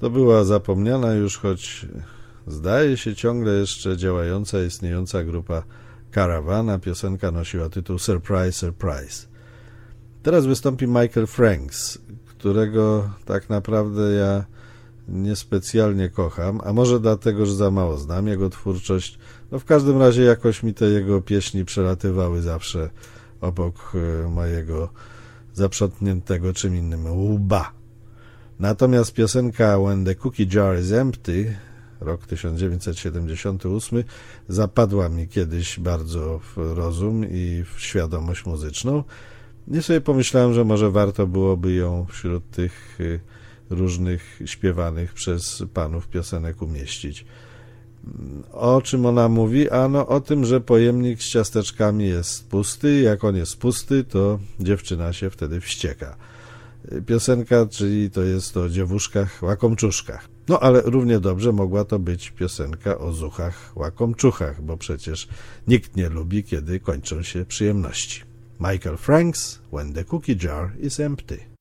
To była zapomniana już, choć zdaje się ciągle jeszcze działająca, istniejąca grupa Caravana. Piosenka nosiła tytuł Surprise, Surprise. Teraz wystąpi Michael Franks, którego tak naprawdę ja niespecjalnie kocham, a może dlatego, że za mało znam jego twórczość. No w każdym razie jakoś mi te jego pieśni przelatywały zawsze obok mojego zaprzątniętego czym innym łba. Natomiast piosenka When the Cookie Jar is Empty, rok 1978, zapadła mi kiedyś bardzo w rozum i w świadomość muzyczną. I sobie pomyślałem, że może warto byłoby ją wśród tych różnych śpiewanych przez panów piosenek umieścić. O czym ona mówi? Ano o tym, że pojemnik z ciasteczkami jest pusty. Jak on jest pusty, to dziewczyna się wtedy wścieka. Piosenka, czyli to jest o dziewuszkach łakomczuszkach. No ale równie dobrze mogła to być piosenka o zuchach łakomczuchach, bo przecież nikt nie lubi, kiedy kończą się przyjemności. Michael Franks, When the Cookie Jar is Empty.